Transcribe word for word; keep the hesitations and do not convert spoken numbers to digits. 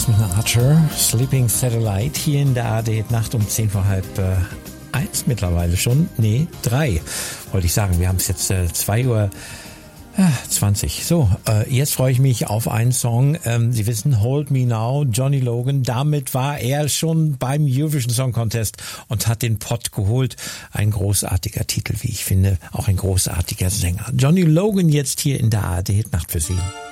Jasmine Archer, Sleeping Satellite, hier in der A R D Nacht um zehn vor halb äh, eins mittlerweile schon. Nee, drei, wollte ich sagen. Wir haben es jetzt äh, zwei Uhr zwanzig. So, äh, jetzt freue ich mich auf einen Song. Ähm, Sie wissen, Hold Me Now, Johnny Logan. Damit war er schon beim Eurovision Song Contest und hat den Pott geholt. Ein großartiger Titel, wie ich finde. Auch ein großartiger Sänger. Johnny Logan jetzt hier in der A R D Nacht für Sie.